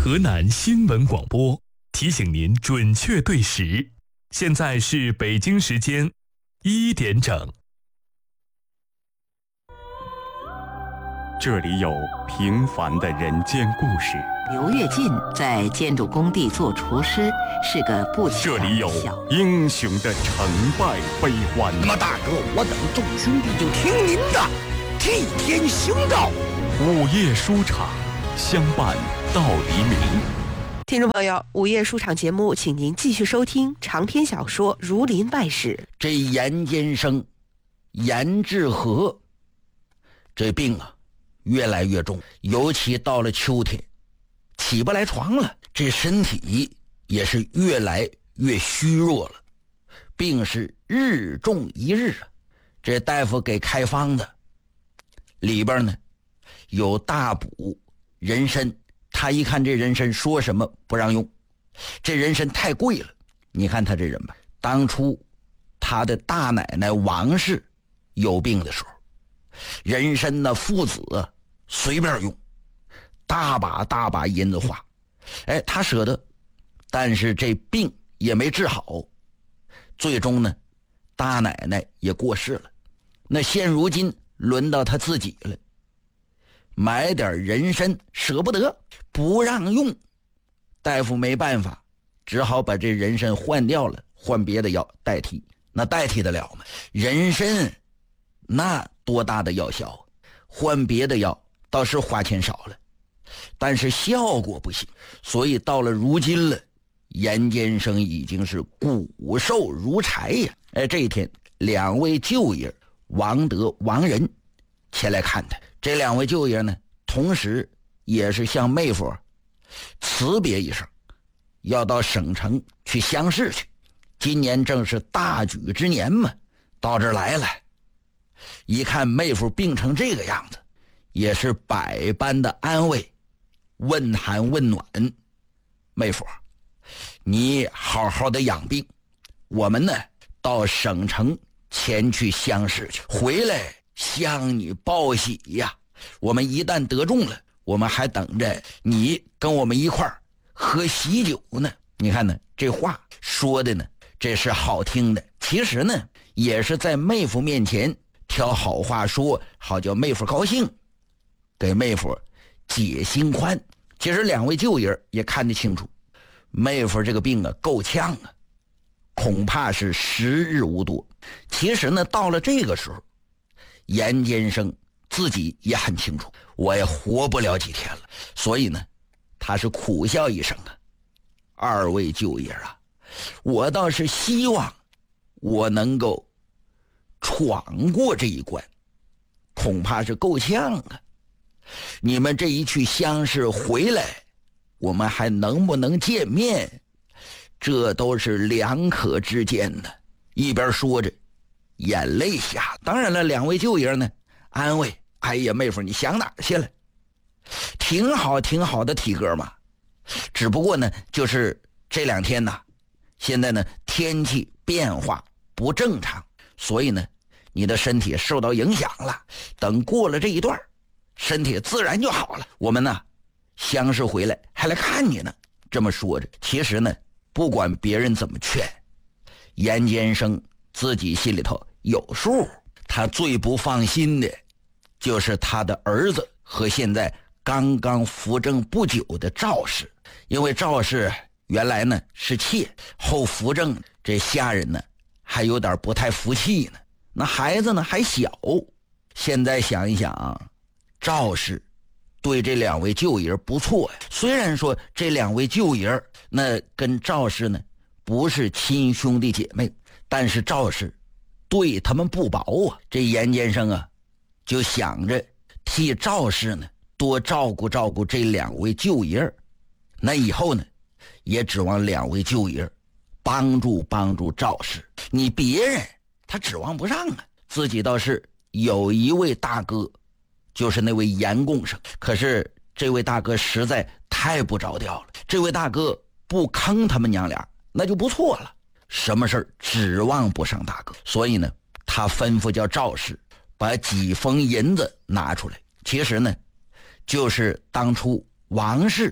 河南新闻广播提醒您准确对时，现在是北京时间1点整。 这里有平凡的人间故事， 刘跃进在建筑工地做厨师，是个不起眼的这里有英雄的成败悲欢。 那么大哥，我等众兄弟就听您的，替天行道。 午夜书场，相伴到黎明。 听众朋友，午夜书场节目，请您继续收听长篇小说《儒林外史》。 这严监生严志和这病啊越来越重，尤其到了秋天起不来床了，这身体也是越来越虚弱了，病是日重一日啊。这大夫给开方子里边呢有大补人参，他一看这人参说什么不让用，这人参太贵了。你看他这人吧，当初他的大奶奶王氏有病的时候，人参的父子随便用，大把银子花，他舍得，但是这病也没治好，最终呢大奶奶也过世了。那现如今轮到他自己了，买点人参舍不得，不让用，大夫没办法，只好把这人参换掉了，换别的药代替。那代替得了吗？人参那多大的药效，换别的药倒是花钱少了，但是效果不行。所以到了如今了，严监生已经是骨瘦如柴呀。这一天两位舅爷王德、王仁前来看他。这两位舅爷呢，同时也是向妹夫辞别一声，要到省城去乡试去。今年正是大举之年嘛，到这儿来了，一看妹夫病成这个样子，也是百般的安慰，问寒问暖。妹夫，你好好的养病，我们呢到省城前去乡试去，回来向你报喜呀。我们一旦得中了，我们还等着你跟我们一块儿喝喜酒呢。你看呢，这话说的呢，这是好听的，其实呢也是在妹夫面前挑好话说，好叫妹夫高兴，给妹夫解心宽。其实两位舅爷也看得清楚，妹夫这个病啊够呛啊，恐怕是时日无多。其实呢到了这个时候，严监生自己也很清楚，我也活不了几天了，所以呢他是苦笑一声啊，二位舅爷啊，我倒是希望我能够闯过这一关，恐怕是够呛啊。你们这一去乡试回来，我们还能不能见面，这都是两可之间呢。一边说着眼泪下。当然了，两位舅爷呢安慰，哎呀妹夫你想哪儿去了，挺好的体格嘛，只不过呢就是这两天呢，现在呢天气变化不正常，所以呢你的身体受到影响了，等过了这一段身体自然就好了，我们呢乡试回来还来看你呢。这么说着，其实呢不管别人怎么劝，严监生自己心里头有数。他最不放心的就是他的儿子和现在刚刚扶正不久的赵氏，因为赵氏原来呢是妾，后扶正，这下人呢还有点不太服气呢。那孩子呢还小，现在想一想，赵氏对这两位舅爷不错呀。虽然说这两位舅爷那跟赵氏呢不是亲兄弟姐妹，但是赵氏对他们不薄啊。这严监生啊就想着替赵氏呢多照顾照顾这两位舅爷，那以后呢也指望两位舅爷帮助赵氏。你别人他指望不上啊，自己倒是有一位大哥，就是那位严共生，可是这位大哥实在太不着调了，这位大哥不坑他们娘俩那就不错了，什么事儿指望不上大哥。所以呢他吩咐叫赵氏把几封银子拿出来，其实呢就是当初王氏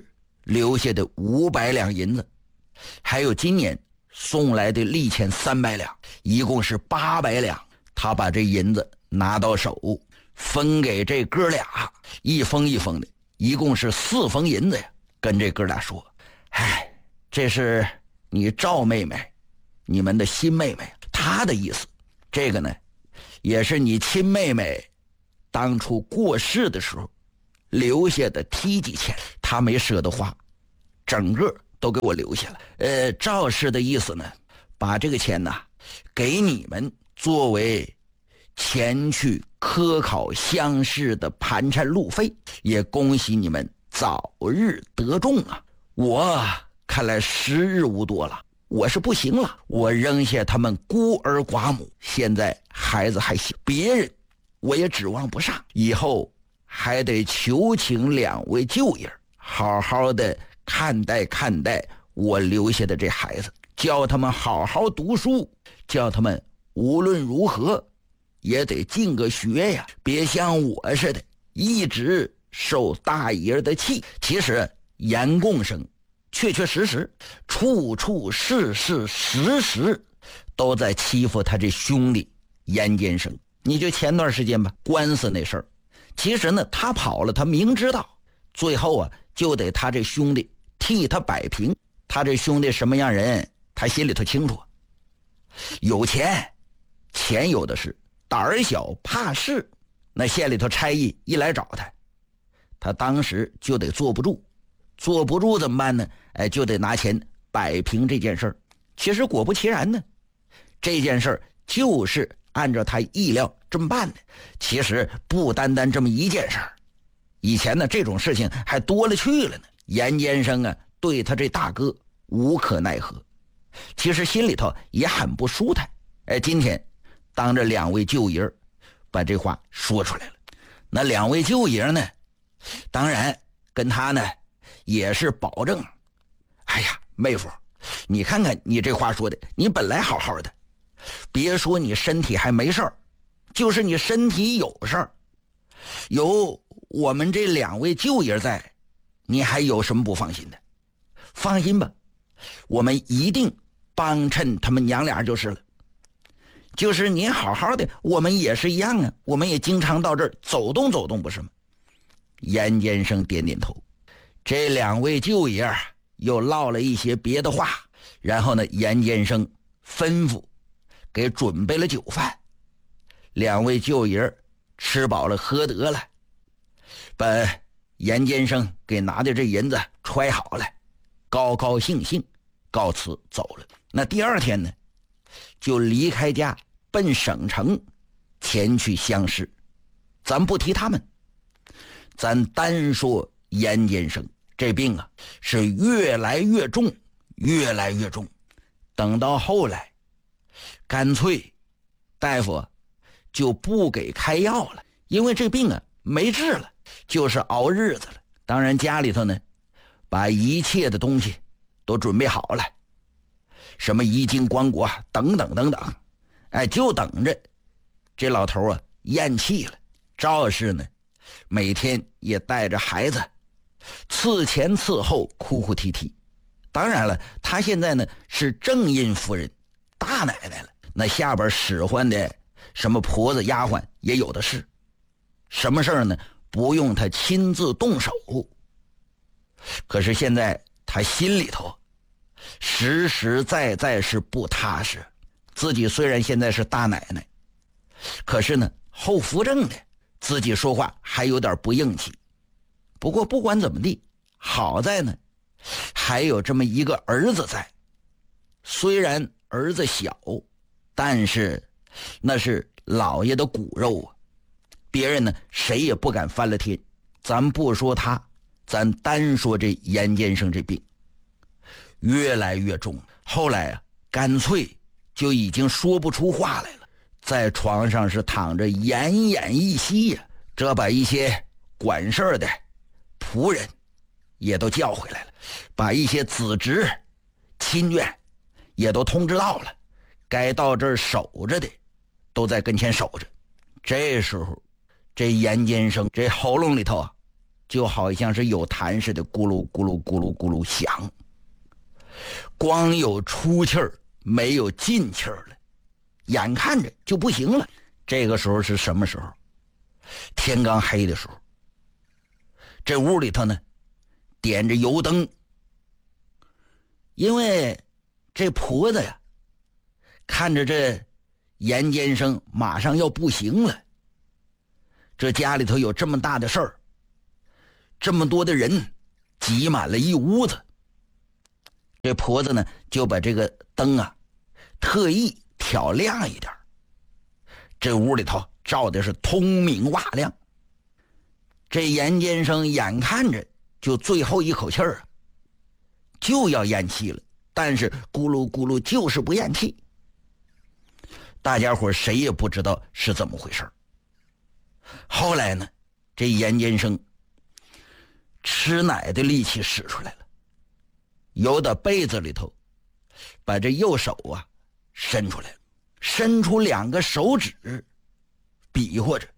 留下的500两银子，还有今年送来的利钱300两，一共是800两。他把这银子拿到手，分给这哥俩，一封一封的，一共是4封银子呀。跟这哥俩说：“哎，这是你赵妹妹，你们的新妹妹，她的意思。这个呢，也是你亲妹妹当初过世的时候留下的梯级钱，她没舍得花，整个都给我留下了。赵氏的意思呢，把这个钱呢给你们作为前去科考乡试的盘缠路费，也恭喜你们早日得中啊！我看来时日无多了，我是不行了，我扔下他们孤儿寡母，现在孩子还小，别人我也指望不上，以后还得求请2位舅爷好好的看待我留下的这孩子，叫他们好好读书，叫他们无论如何也得进个学呀，别像我似的一直受大爷的气。其实严贡生确实处处事时都在欺负他这兄弟严监生。你就前段时间吧，官司那事儿，其实呢他跑了，他明知道最后啊就得他这兄弟替他摆平。他这兄弟什么样人他心里头清楚，有钱有的是，胆儿小怕事，那县里头差役一来找他当时就得坐不住怎么办呢？就得拿钱摆平这件事儿。其实果不其然呢，这件事儿就是按照他意料这么办的。其实不单这么一件事儿，以前呢这种事情还多了去了呢。严监生啊对他这大哥无可奈何，其实心里头也很不舒坦。今天当着2位舅爷把这话说出来了。那2位舅爷呢，当然跟他呢也是保证，哎呀妹夫，你看看你这话说的，你本来好好的，别说你身体还没事儿，就是你身体有事儿，有我们这2位舅爷在，你还有什么不放心的？放心吧，我们一定帮衬他们娘俩就是了。就是你好好的，我们也是一样啊，我们也经常到这儿走动不是吗？严监生点点头。这2位舅爷又唠了一些别的话，然后呢严监生吩咐给准备了酒饭。2位舅爷吃饱了喝得了，把严监生给拿的这银子揣好了，高高兴兴告辞走了。那第2天呢就离开家奔省城前去乡试。咱不提他们，咱单说严监生这病啊是越来越重。等到后来干脆大夫就不给开药了，因为这病啊没治了，就是熬日子了。当然家里头呢把一切的东西都准备好了，什么衣襟棺椁等等，就等着这老头啊咽气了。赵氏呢每天也带着孩子伺前伺后，哭哭啼啼。当然了，他现在呢是正印夫人大奶奶了，那下边使唤的什么婆子丫鬟也有的是，什么事儿呢不用他亲自动手。可是现在他心里头实实在在是不踏实。自己虽然现在是大奶奶，可是呢后扶正的，自己说话还有点不硬气。不过不管怎么地，好在呢还有这么一个儿子在。虽然儿子小，但是那是老爷的骨肉啊，别人呢谁也不敢翻了天。咱不说他，咱单说这严监生这病越来越重，后来啊干脆就已经说不出话来了，在床上是躺着奄奄一息呀。这把一些管事的仆人也都叫回来了，把一些子侄亲眷也都通知到了，该到这儿守着的都在跟前守着。这时候这严监生这喉咙里头啊就好像是有痰似的，咕噜咕噜咕噜咕噜响。光有出气儿，没有进气儿了，眼看着就不行了。这个时候是什么时候？天刚黑的时候。这屋里头呢，点着油灯，因为这婆子呀，看着这严监生马上要不行了，这家里头有这么大的事儿，这么多的人挤满了一屋子，这婆子呢就把这个灯啊特意挑亮一点，这屋里头照的是通明瓦亮。这严监生眼看着就最后一口气儿就要咽气了，但是咕噜咕噜就是不咽气。大家伙谁也不知道是怎么回事。后来呢，这严监生吃奶的力气使出来了，由到被子里头把这右手啊伸出来了，伸出2个手指比划着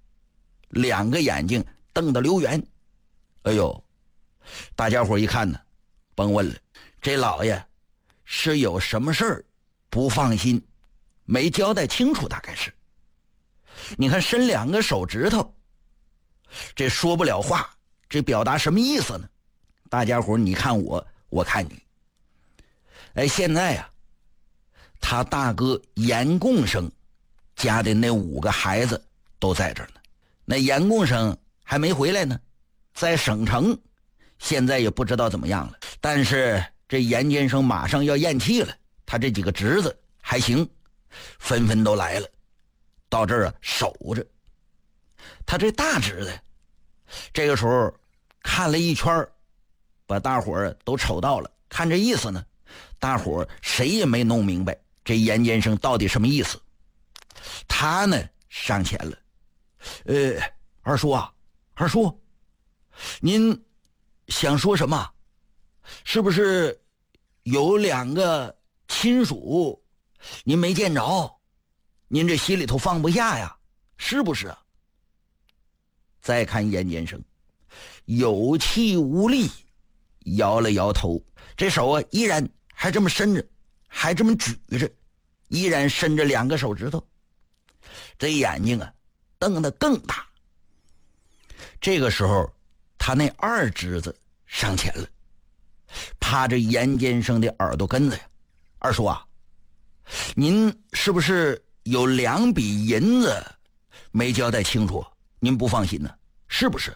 ，2个眼睛瞪得溜圆。哎呦，大家伙一看呢，甭问了，这老爷是有什么事儿不放心，没交代清楚，大概是。你看伸2个手指头，这说不了话，这表达什么意思呢？大家伙你看我，我看你。哎，现在呀，他大哥严共生家的那5个孩子都在这儿呢，那严共生还没回来呢，在省城，现在也不知道怎么样了。但是这严监生马上要咽气了，他这几个侄子还行，纷纷都来了，到这儿啊守着。他这大侄子这个时候看了一圈，把大伙儿都瞅到了，看这意思呢，大伙儿谁也没弄明白这严监生到底什么意思。他呢上前了，二叔啊，二叔，您想说什么？是不是有2个亲属您没见着，您这心里头放不下呀？是不是啊？再看严监生有气无力，摇了摇头，这手啊依然还这么伸着，还这么举着，依然伸着2个手指头，这眼睛啊瞪得更大。这个时候他那2侄子上前了，趴着严监生的耳朵根子呀，二叔啊，您是不是有2笔银子没交代清楚，您不放心呢？是不是？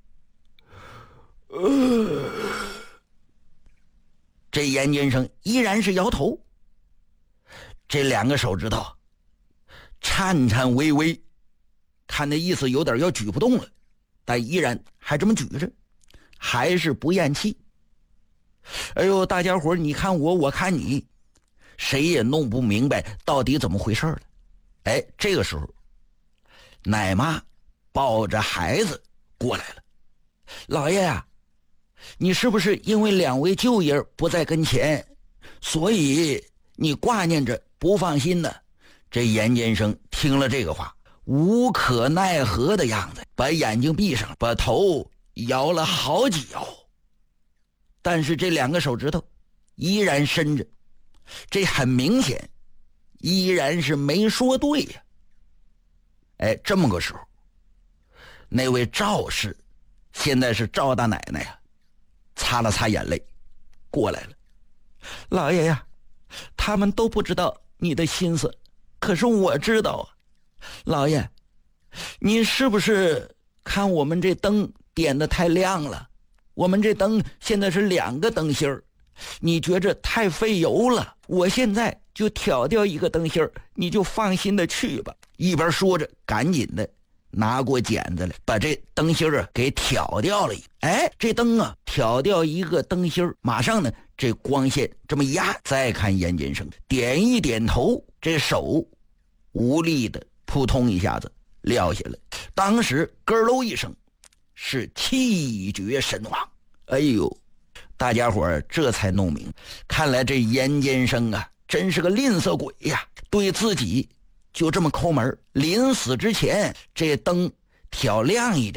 这严监生依然是摇头，这2个手指头颤颤巍巍，看那意思有点要举不动了，但依然还这么举着，还是不咽气。哎呦，大家伙你看我，我看你，谁也弄不明白到底怎么回事了。哎，这个时候奶妈抱着孩子过来了，老爷啊，你是不是因为2位舅爷不在跟前，所以你挂念着不放心呢？这严监生听了这个话，无可奈何的样子，把眼睛闭上，把头摇了好几摇，但是这2个手指头依然伸着，这很明显依然是没说对呀。哎，这么个时候，那位赵氏，现在是赵大奶奶呀，擦了擦眼泪过来了。老爷呀，他们都不知道你的心思，可是我知道啊。老爷，你是不是看我们这灯点得太亮了？我们这灯现在是2个灯芯儿，你觉着太费油了，我现在就挑掉1个灯芯儿，你就放心的去吧。一边说着，赶紧的拿过剪子来，把这灯芯儿给挑掉了。哎，这灯啊挑掉1个灯芯儿，马上呢这光线这么一压，再看严监生点一点头，这手无力的扑通一下子撂下了，当时咯喽一声，是气绝身亡。哎呦，大家伙儿这才弄明，看来这严监生啊真是个吝啬鬼呀，对自己就这么抠门，临死之前这灯挑亮一点，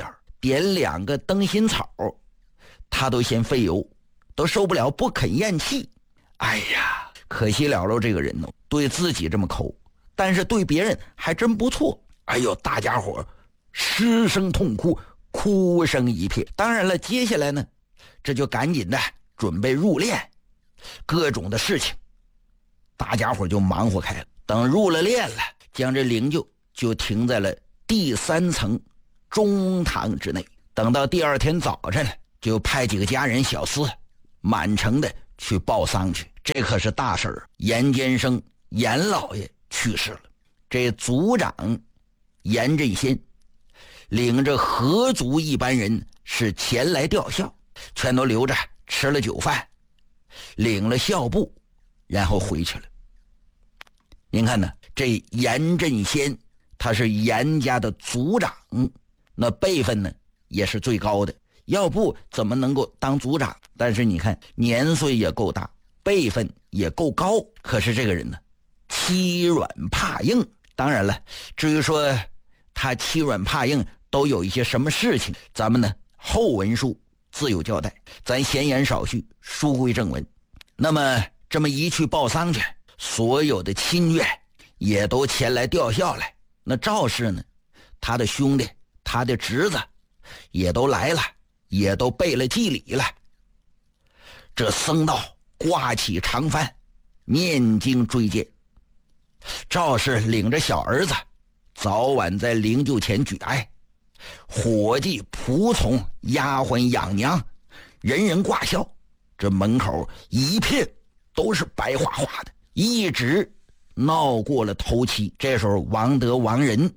点2个灯芯草，他都嫌费油，都受不了，不肯咽气。哎呀，可惜了这个人呢，对自己这么抠，但是对别人还真不错。哎呦，大家伙失声痛哭，哭声一片。当然了，接下来呢，这就赶紧的准备入殓，各种的事情大家伙就忙活开了。等入了殓了，将这灵柩就停在了第3层中堂之内。等到第2天早晨，就派几个家人小厮满城的去报丧去。这可是大事儿，严监生严老爷去世了。这族长严振先领着合族一般人是前来吊孝，全都留着吃了酒饭，领了孝布，然后回去了。您看呢，这严振先他是严家的族长，那辈分呢也是最高的，要不怎么能够当族长？但是你看年岁也够大，辈分也够高，可是这个人呢欺软怕硬。当然了，至于说他欺软怕硬都有一些什么事情，咱们呢后文书自有交代，咱闲言少叙，书归正文。那么这么一去报丧去，所有的亲眷也都前来吊孝来。那赵氏呢，他的兄弟他的侄子也都来了，也都备了祭礼了。这僧道挂起长幡，念经追荐。赵氏领着小儿子早晚在灵柩前举哀，伙计仆从丫鬟养娘人人挂孝。这门口一片都是白花花的，一直闹过了头七。这时候王德王仁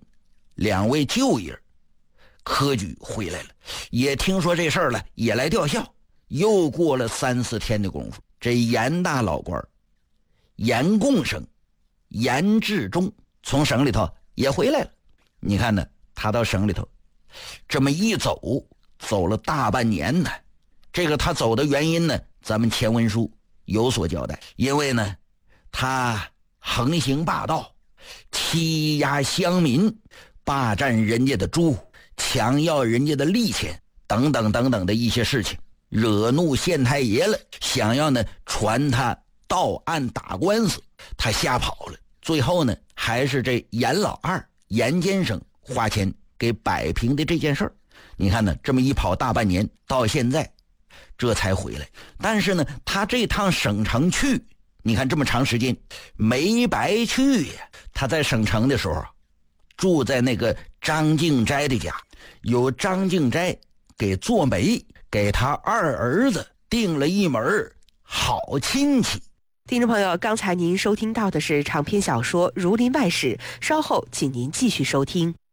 2位舅爷科举回来了，也听说这事儿了，也来吊孝。又过了3、4天的功夫，这严大老官严贡生严志忠从省里头也回来了。你看呢，他到省里头这么一走，走了大半年呢。这个他走的原因呢，咱们前文书有所交代。因为呢，他横行霸道，欺压乡民，霸占人家的猪，强要人家的利钱，等等等等的一些事情，惹怒县太爷了，想要呢传他到案打官司，他瞎跑了。最后呢，还是这严老二严监生花钱给摆平的这件事儿。你看呢，这么一跑大半年，到现在这才回来。但是呢，他这趟省城去，你看这么长时间没白去呀。他在省城的时候住在那个张敬斋的家，由张敬斋给做媒，给他2儿子定了一门好亲戚。 听众朋友，刚才您收听到的是长篇小说《儒林外史》，稍后请您继续收听。